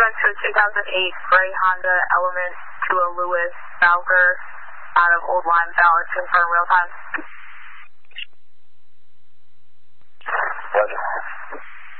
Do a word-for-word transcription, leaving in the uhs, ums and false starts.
run to a two thousand eight gray Honda Element to a Lewis Bowker out of Old Lime Valley to confirm real time.